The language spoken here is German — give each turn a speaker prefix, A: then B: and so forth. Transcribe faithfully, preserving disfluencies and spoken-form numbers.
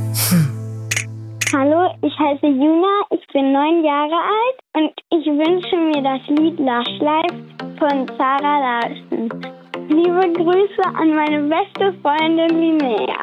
A: Hallo, ich heiße Juna, ich bin neun Jahre alt und ich wünsche mir das Lied Lush Life von Zara Larsson. Liebe Grüße an meine beste Freundin Linnea.